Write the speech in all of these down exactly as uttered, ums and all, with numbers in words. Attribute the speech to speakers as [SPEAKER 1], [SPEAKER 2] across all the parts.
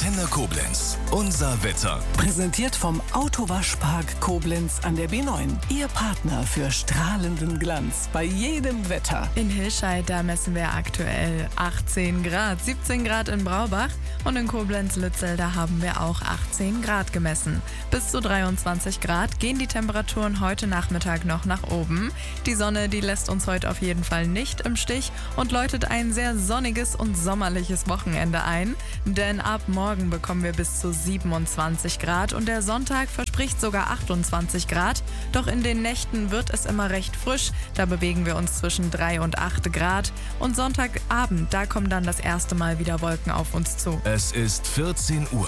[SPEAKER 1] Antenne Koblenz. Unser Wetter.
[SPEAKER 2] Präsentiert vom Autowaschpark Koblenz an der B neun. Ihr Partner für strahlenden Glanz bei jedem Wetter.
[SPEAKER 3] In Hilscheid, da messen wir aktuell achtzehn Grad, siebzehn Grad in Braubach und in Koblenz-Lützel, da haben wir auch achtzehn Grad gemessen. Bis zu dreiundzwanzig Grad gehen die Temperaturen heute Nachmittag noch nach oben. Die Sonne, die lässt uns heute auf jeden Fall nicht im Stich und läutet ein sehr sonniges und sommerliches Wochenende ein. Denn ab morgen bekommen wir bis zu siebenundzwanzig Grad und der Sonntag verspricht sogar achtundzwanzig Grad. Doch in den Nächten wird es immer recht frisch. Da bewegen wir uns zwischen drei und acht Grad. Und Sonntagabend, da kommen dann das erste Mal wieder Wolken auf uns zu.
[SPEAKER 1] Es ist vierzehn Uhr.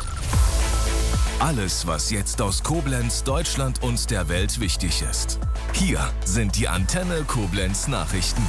[SPEAKER 1] Alles, was jetzt aus Koblenz, Deutschland und der Welt wichtig ist. Hier sind die Antenne Koblenz Nachrichten.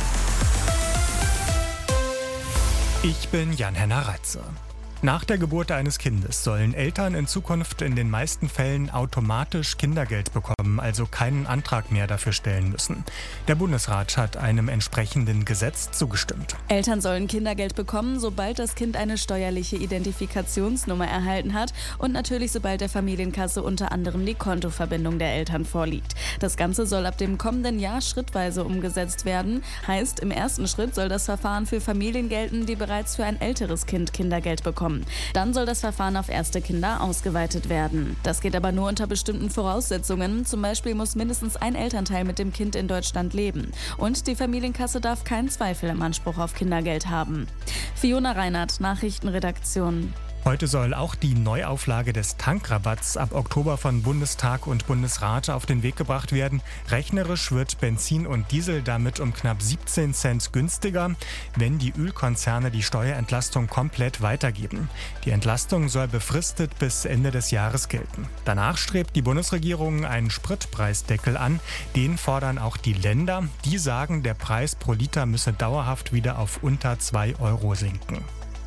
[SPEAKER 4] Ich bin Jan-Henner Reitze. Nach der Geburt eines Kindes sollen Eltern in Zukunft in den meisten Fällen automatisch Kindergeld bekommen, also keinen Antrag mehr dafür stellen müssen. Der Bundesrat hat einem entsprechenden Gesetz zugestimmt.
[SPEAKER 5] Eltern sollen Kindergeld bekommen, sobald das Kind eine steuerliche Identifikationsnummer erhalten hat und natürlich sobald der Familienkasse unter anderem die Kontoverbindung der Eltern vorliegt. Das Ganze soll ab dem kommenden Jahr schrittweise umgesetzt werden. Heißt, im ersten Schritt soll das Verfahren für Familien gelten, die bereits für ein älteres Kind Kindergeld bekommen. Dann soll das Verfahren auf erste Kinder ausgeweitet werden. Das geht aber nur unter bestimmten Voraussetzungen. Zum Beispiel muss mindestens ein Elternteil mit dem Kind in Deutschland leben. Und die Familienkasse darf keinen Zweifel im Anspruch auf Kindergeld haben. Fiona Reinhardt, Nachrichtenredaktion.
[SPEAKER 4] Heute soll auch die Neuauflage des Tankrabatts ab Oktober von Bundestag und Bundesrat auf den Weg gebracht werden. Rechnerisch wird Benzin und Diesel damit um knapp siebzehn Cent günstiger, wenn die Ölkonzerne die Steuerentlastung komplett weitergeben. Die Entlastung soll befristet bis Ende des Jahres gelten. Danach strebt die Bundesregierung einen Spritpreisdeckel an. Den fordern auch die Länder. Die sagen, der Preis pro Liter müsse dauerhaft wieder auf unter zwei Euro sinken.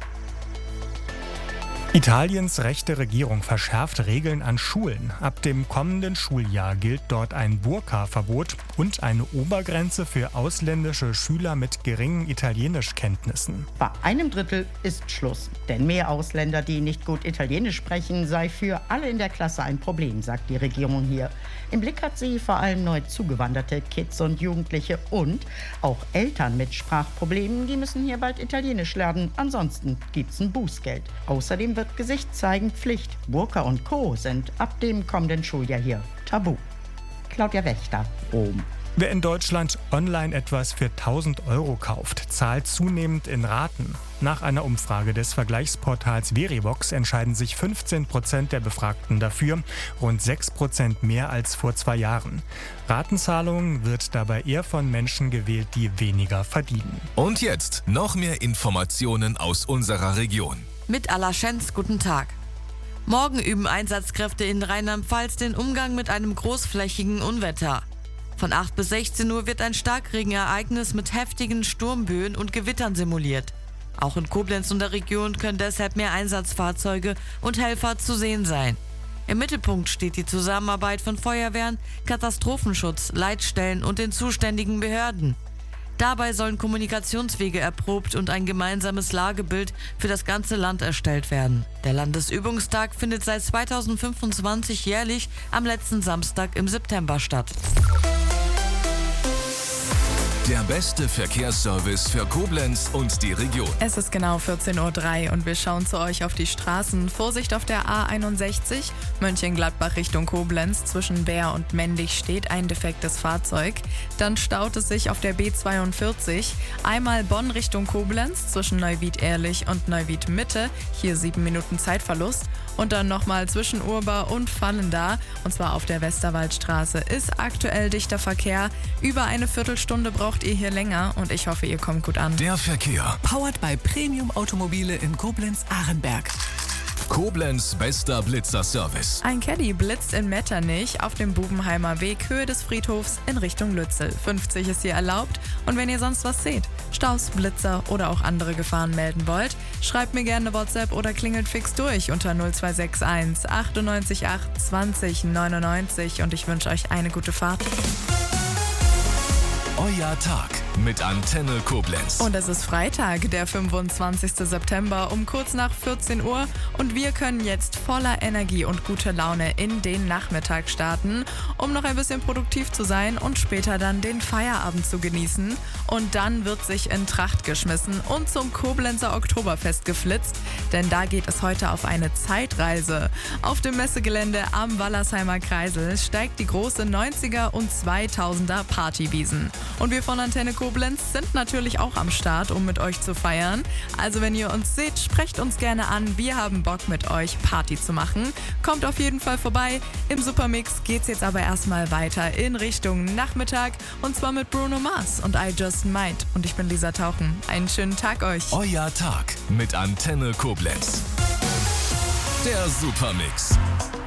[SPEAKER 4] Italiens rechte Regierung verschärft Regeln an Schulen. Ab dem kommenden Schuljahr gilt dort ein Burka-Verbot und eine Obergrenze für ausländische Schüler mit geringen Italienischkenntnissen.
[SPEAKER 6] Bei einem Drittel ist Schluss. Denn mehr Ausländer, die nicht gut Italienisch sprechen, sei für alle in der Klasse ein Problem, sagt die Regierung hier. Im Blick hat sie vor allem neu zugewanderte Kids und Jugendliche und auch Eltern mit Sprachproblemen, die müssen hier bald Italienisch lernen. Ansonsten gibt's ein Bußgeld. Außerdem wird Gesicht zeigen Pflicht. Burka und Co. sind ab dem kommenden Schuljahr hier tabu. Claudia Wächter, Rom.
[SPEAKER 4] Wer in Deutschland online etwas für tausend Euro kauft, zahlt zunehmend in Raten. Nach einer Umfrage des Vergleichsportals Verivox entscheiden sich fünfzehn Prozent der Befragten dafür, rund sechs Prozent mehr als vor zwei Jahren. Ratenzahlung wird dabei eher von Menschen gewählt, die weniger verdienen.
[SPEAKER 1] Und jetzt noch mehr Informationen aus unserer Region.
[SPEAKER 7] Mit Alaschenz, guten Tag. Morgen üben Einsatzkräfte in Rheinland-Pfalz den Umgang mit einem großflächigen Unwetter. Von acht bis sechzehn Uhr wird ein Starkregenereignis mit heftigen Sturmböen und Gewittern simuliert. Auch in Koblenz und der Region können deshalb mehr Einsatzfahrzeuge und Helfer zu sehen sein. Im Mittelpunkt steht die Zusammenarbeit von Feuerwehren, Katastrophenschutz, Leitstellen und den zuständigen Behörden. Dabei sollen Kommunikationswege erprobt und ein gemeinsames Lagebild für das ganze Land erstellt werden. Der Landesübungstag findet seit zweitausendfünfundzwanzig jährlich am letzten Samstag im September statt.
[SPEAKER 1] Der beste Verkehrsservice für Koblenz und die Region.
[SPEAKER 3] Es ist genau vierzehn Uhr drei und wir schauen zu euch auf die Straßen. Vorsicht auf der A einundsechzig, Mönchengladbach Richtung Koblenz. Zwischen Bär und Mendig steht ein defektes Fahrzeug. Dann staut es sich auf der B zweiundvierzig. Einmal Bonn Richtung Koblenz zwischen Neuwied-Ehrlich und Neuwied-Mitte. Hier sieben Minuten Zeitverlust. Und dann nochmal zwischen Urba und Vallendar, und zwar auf der Westerwaldstraße, ist aktuell dichter Verkehr. Über eine Viertelstunde braucht ihr hier länger und ich hoffe, ihr kommt gut an.
[SPEAKER 1] Der Verkehr.
[SPEAKER 2] Powered by Premium Automobile in Koblenz-Ahrenberg.
[SPEAKER 1] Koblenz bester Blitzer-Service.
[SPEAKER 3] Ein Caddy blitzt in Metternich auf dem Bubenheimer Weg, Höhe des Friedhofs in Richtung Lützel. fünfzig ist hier erlaubt und wenn ihr sonst was seht, Staus, Blitzer oder auch andere Gefahren melden wollt, schreibt mir gerne WhatsApp oder klingelt fix durch unter null zwei sechs eins achtundneunzig acht zwanzig neunundneunzig und ich wünsche euch eine gute Fahrt.
[SPEAKER 1] Euer Tag. mit Antenne Koblenz.
[SPEAKER 3] Und es ist Freitag, der fünfundzwanzigsten September um kurz nach vierzehn Uhr und wir können jetzt voller Energie und guter Laune in den Nachmittag starten, um noch ein bisschen produktiv zu sein und später dann den Feierabend zu genießen. Und dann wird sich in Tracht geschmissen und zum Koblenzer Oktoberfest geflitzt, denn da geht es heute auf eine Zeitreise. Auf dem Messegelände am Wallersheimer Kreisel steigt die große neunziger und zweitausender Partywiesen. Und wir von Antenne Koblenz sind natürlich auch am Start, um mit euch zu feiern. Also wenn ihr uns seht, sprecht uns gerne an. Wir haben Bock, mit euch Party zu machen. Kommt auf jeden Fall vorbei. Im Supermix geht's jetzt aber erstmal weiter in Richtung Nachmittag und zwar mit Bruno Mars und I Just Might. Und ich bin Lisa Tauchen. Einen schönen Tag euch.
[SPEAKER 1] Euer Tag mit Antenne Koblenz. Der Supermix.